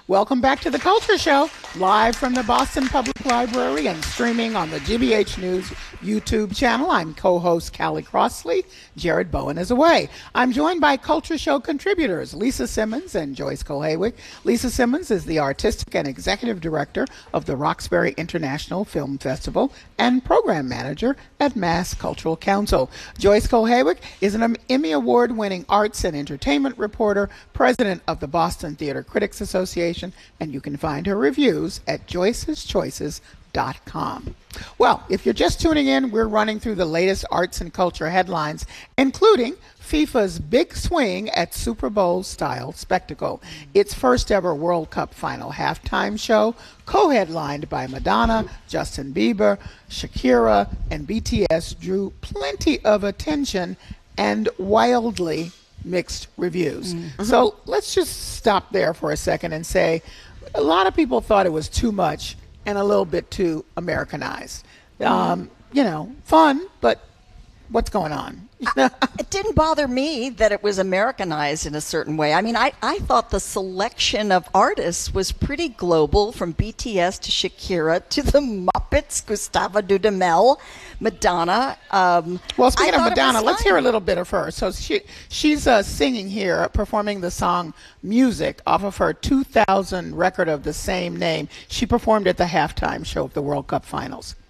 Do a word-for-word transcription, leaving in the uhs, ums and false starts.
Welcome back to the Culture Show, live from the Boston Public Library and streaming on the G B H News YouTube channel. I'm co-host Callie Crossley. Jared Bowen is away. I'm joined by Culture Show contributors Lisa Simmons and Joyce Kohawick. Lisa Simmons is the artistic and executive director of the Roxbury International Film Festival and program manager at Mass Cultural Council. Joyce Kohawick is an Emmy Award-winning arts and entertainment reporter, president of the Boston Theater Critics Association, and you can find her reviews at joyces choices dot com. Well, if you're just tuning in, we're running through the latest arts and culture headlines, including FIFA's big swing at Super Bowl-style spectacle. Its first ever World Cup final halftime show, co-headlined by Madonna, Justin Bieber, Shakira, and B T S, drew plenty of attention and wildly mixed reviews. Mm-hmm. So let's just stop there for a second and say a lot of people thought it was too much and a little bit too Americanized. Um, you know, fun, but what's going on? I, it didn't bother me that it was Americanized in a certain way. I mean, I, I thought the selection of artists was pretty global, from B T S to Shakira to the Muppets, Gustavo Dudamel, Madonna. Um, well, speaking of Madonna, let's hear a little bit of her. So she she's uh, singing here, performing the song Music off of her two thousand record of the same name. She performed at the halftime show of the World Cup Finals.